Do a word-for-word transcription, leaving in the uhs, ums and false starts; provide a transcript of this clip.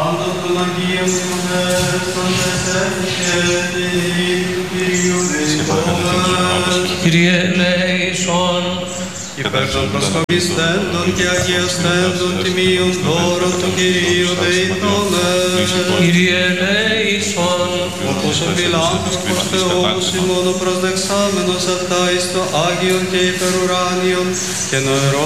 πάντων των Αγίων Συμμετών εσέφηκε Κυρίου Δεϊκόμεν. Κύριε ελέησον. Υπέρ των προσκομιστέντων και αγιαστέντων τιμίων δώρων του Κυρίου Δεϊκόμεν. Κύριε ελέησον. Όπως ο Πιλάτος προς Θεός ημών ο προσδεξάμενος αυτά εις το Άγιον και υπερουράνιον και νοερό